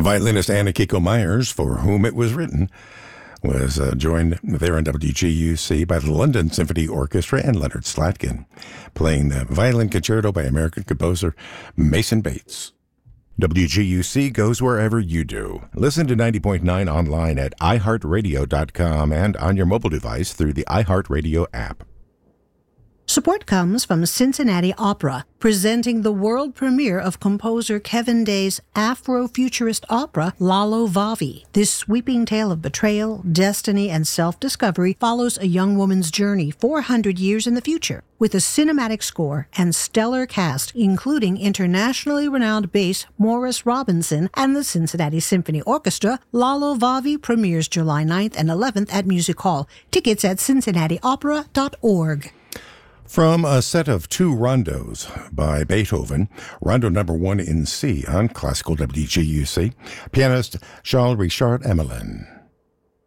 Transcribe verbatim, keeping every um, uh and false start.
Violinist Anna Kiko Myers, for whom it was written, was uh, joined there on W G U C by the London Symphony Orchestra and Leonard Slatkin, playing the violin concerto by American composer Mason Bates. W G U C goes wherever you do. Listen to ninety point nine online at i heart radio dot com and on your mobile device through the iHeartRadio app. Support comes from Cincinnati Opera, presenting the world premiere of composer Kevin Day's Afro-futurist opera, Lalo Vavi. This sweeping tale of betrayal, destiny, and self-discovery follows a young woman's journey four hundred years in the future. With a cinematic score and stellar cast, including internationally renowned bass Morris Robinson and the Cincinnati Symphony Orchestra, Lalo Vavi premieres July ninth and eleventh at Music Hall. Tickets at cincinnati opera dot org. From a set of two rondos by Beethoven, Rondo number one in C on Classical W G U C, pianist Charles Richard Emelin.